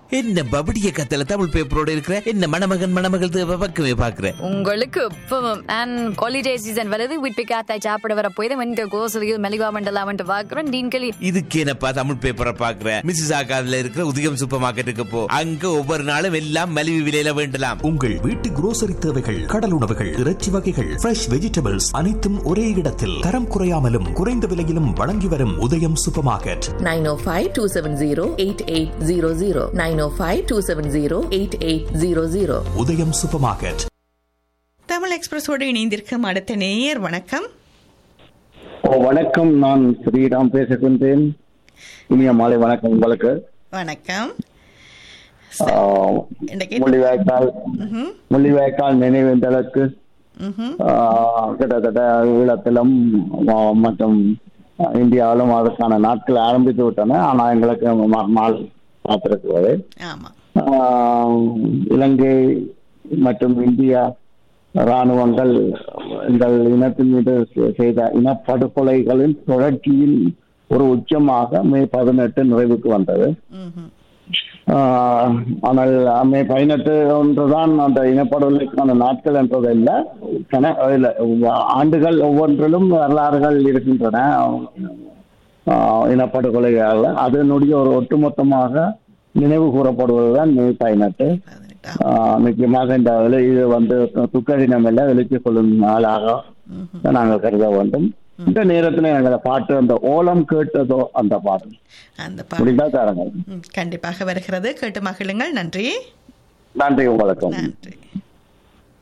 என்ன பபடிய கத்தல தமிழ் பேப்பரோட இருக்கிற என்ன மணமகள் பக்கமே பாக்குறேன். உங்களுக்கு எப்பவும் அண்ட் ஹாலிடே சீசன் வருது வீட்டு காத்தாய் சாப்பிட வர போய் வந்து கோசலியில் மெலிகா மண்டலா வந்து பாக்குறோம். டீன்களி இதுக்கு என்னப்பா தமிழ் பேப்பரை பாக்குறேன். மிஸ்ஸஸ் ஆகாதுல இருக்கிற உதயம் சூப்பர் மார்க்கெட்டுக்கு போ, அங்க ஒவ்வொரு நாளும் எல்லாம் மலிவு விலையில வேண்டலாம். உங்கள் வீட்டு குரோசரி தேவைகள், கடல் உணவுகள், இறைச்சி வகைகள், ஃப்ரெஷ் வெஜிடபிள்ஸ் அனைத்தும் ஒரே இடத்தில் தரம் குறையாமலும் குறைந்த விலையிலும் வழங்கி வரும் உதயம் சூப்பர் மார்க்கெட். 905-270-8800 905-270-8800 உதயம் சூப்பர் மார்க்கெட். தமிழ் எக்ஸ்பிரஸோடு இணைந்திருக்கும் அடுத்த நேயர் வணக்கம். வணக்கம், நான் ஸ்ரீராம் பேசுகின்றேன். இனிய மாலை வணக்கம் உங்களுக்கு. வணக்கம். முள்ளிவாய்க்கால் நினைவேந்தலுக்கு கிட்டத்தட்ட ஈழத்திலும் மற்றும் இந்தியாவிலும் அதற்கான நாட்கள் ஆரம்பித்து விட்டன. ஆனா எங்களுக்கு நாள் பார்த்திருக்கிறது. இலங்கை மற்றும் இந்தியா இராணுவங்கள் எங்கள் இனத்தின் மீது செய்த இனப்படுகொலைகளின் தொடர்ச்சியின் ஒரு உச்சமாக மே 18 நிறைவுக்கு வந்தது. ஆனால் மே 18 ஒன்றுதான் அந்த இனப்படுகொலைக்கான நாட்கள் என்றதில்ல, ஆண்டுகள் ஒவ்வொன்றிலும் வரலாறுகள் இருக்கின்றன. இனப்படுகொலைகள் அதனுடைய ஒரு ஒட்டுமொத்தமாக நினைவு கூறப்படுவதுதான் மே 18. முக்கியமாக இந்த இது துக்க தினம் எல்லாம் எழுச்சி கொள்ளும் நாளாக நாங்கள் கருத வேண்டும். இந்த நேரத்தில் எங்களை பாட்டு அந்த ஓலம் கேட்டதோ அந்த பாட்டு முடிந்தா தாருங்கள். கண்டிப்பாக வருகிறது, கேட்டு மகிழுங்கள். நன்றி. நன்றி உங்களுக்கு. நன்றி.